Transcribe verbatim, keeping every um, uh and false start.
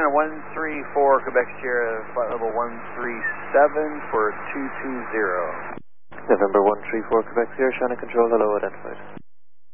China one three four, Quebec Sierra, flight level one three seven for two two zero. November one three four, Quebec Sierra, China Control, hello, identified.